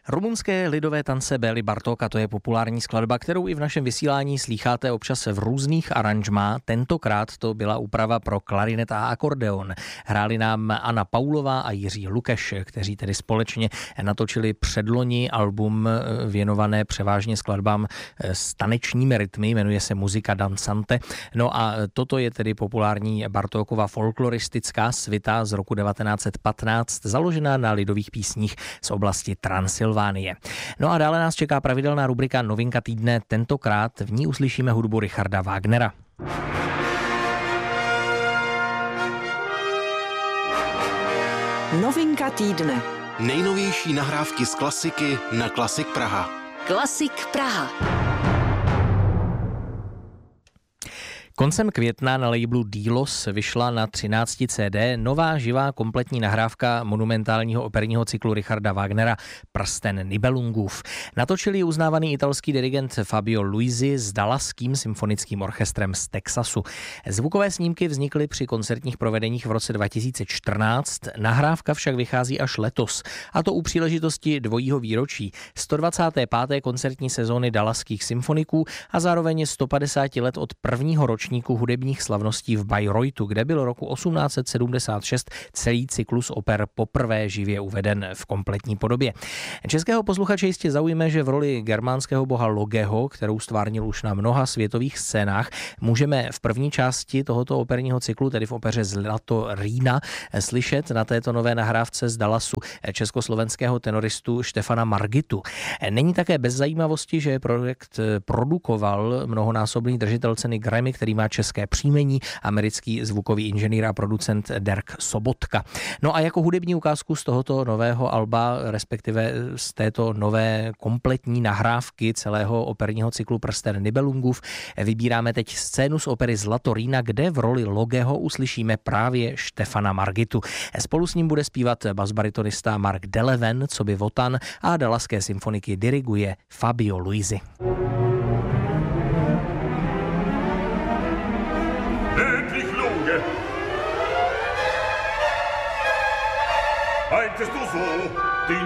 Rumunské lidové tance Béli Bartóka, to je populární skladba, kterou i v našem vysílání slýcháte občas v různých aranžmá. Tentokrát to byla úprava pro klarinet a akordeon. Hráli nám Anna Paulová a Jiří Lukeš, kteří tedy společně natočili předloni album věnované převážně skladbám s tanečními rytmy, jmenuje se Muzika dansante. No a toto je tedy populární Bartókova folkloristická svita z roku 1915, založená na lidových písních z oblasti Transylvánie. No a dále nás čeká pravidelná rubrika Novinka týdne. Tentokrát v ní uslyšíme hudbu Richarda Wagnera. Novinka týdne. Nejnovější nahrávky z klasiky na Klasik Praha. Klasik Praha. Koncem května na labelu Dílos vyšla na 13 CD nová živá kompletní nahrávka monumentálního operního cyklu Richarda Wagnera Prsten Nibelungův. Natočili uznávaný italský dirigent Fabio Luisi s Dallaským symfonickým orchestrem z Texasu. Zvukové snímky vznikly při koncertních provedeních v roce 2014, nahrávka však vychází až letos, a to u příležitosti dvojího výročí 125. koncertní sezóny Dallaských symfoniků a zároveň 150 let od prvního ročníku hudebních slavností v Bayreuthu, kde byl roku 1876 celý cyklus oper poprvé živě uveden v kompletní podobě. Českého posluchače jistě zaujme, že v roli germánského boha Logeho, kterou stvárnil už na mnoha světových scénách, můžeme v první části tohoto operního cyklu, tedy v opeře Zlato Rýna, slyšet na této nové nahrávce z Dallasu československého tenoristu Štefana Margitu. Není také bez zajímavosti, že projekt produkoval mnohonásobný držitel ceny Grammy, který má české příjmení, americký zvukový inženýr a producent Dirk Sobotka. No a jako hudební ukázku z tohoto nového alba, respektive z této nové kompletní nahrávky celého operního cyklu Prsten Nibelungův, vybíráme teď scénu z opery Zlato Rýna, kde v roli Logeho uslyšíme právě Štefana Margitu. Spolu s ním bude zpívat basbaritonista Mark Deleven, coby Wotan, a Dallaské symfoniky diriguje Fabio Luisi. Meintest du so,